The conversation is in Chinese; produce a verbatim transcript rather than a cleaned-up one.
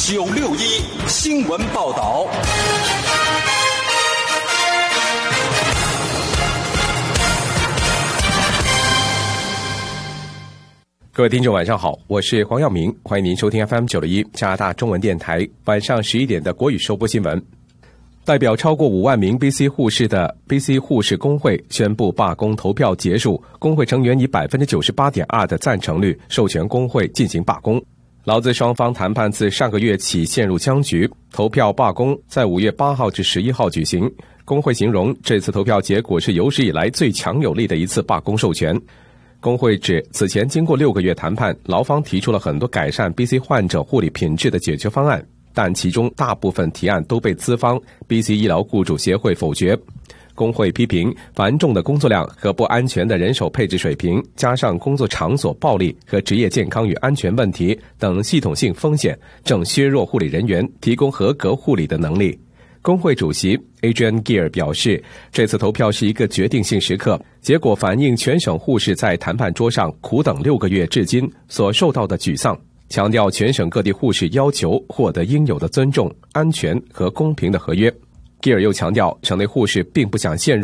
九六一新闻报道。 各位听众晚上好，我是黄耀明，欢迎您收听 F M 九六一加拿大中文电台晚上十一点的国语收播新闻。代表超过五万名 B C 护士的 B C 护士工会宣布罢工投票结束，工会成员以 百分之九十八点二 的赞成率授权工会进行罢工。劳资双方谈判自上个月起陷入僵局，投票罢工在五月八号至十一号举行。工会形容这次投票结果是有史以来最强有力的一次罢工授权。工会指，此前经过六个月谈判，劳方提出了很多改善 B C 患者护理品质的解决方案，但其中大部分提案都被资方 B C 医疗雇主协会否决。工会批评繁重的工作量和不安全的人手配置水平，加上工作场所暴力和职业健康与安全问题等系统性风险，正削弱护理人员提供合格护理的能力。工会主席 Adrian Gear 表示，这次投票是一个决定性时刻，结果反映全省护士在谈判桌上苦等六个月至今所受到的沮丧，强调全省各地护士要求获得应有的尊重、安全和公平的合约。Gear 又强调，省内护士并不想陷入